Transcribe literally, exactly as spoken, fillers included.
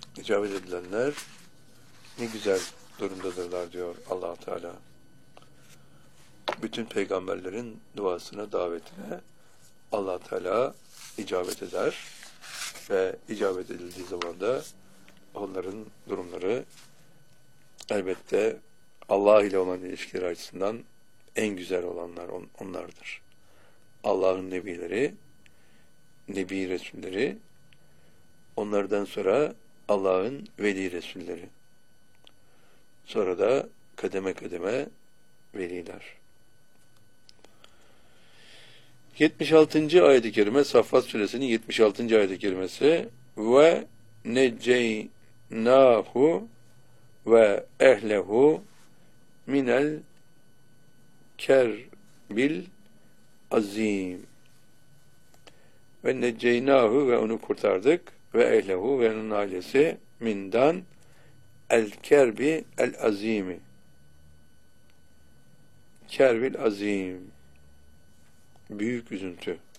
icabet edilenler ne güzel durumdadırlar diyor Allah Teala. Bütün peygamberlerin duasına, davetine Allah Teala icabet eder ve icabet edildiği zaman da onların durumları elbette Allah ile olan ilişkileri açısından en güzel olanlar on, onlardır. Allah'ın nebileri, nebi resulleri, onlardan sonra Allah'ın veli resulleri. Sonra da kademe kademe veliler. yetmiş altıncı ayet-i kerime Saffat suresinin yetmiş altıncı ayet-i kerimesi ve neceynahu ve ehlehu minel kerbil azim ve neceynahu ve onu kurtardık ve ehlehu ve onun ailesi mindan el kerbi el azimi kerbil azim büyük üzüntü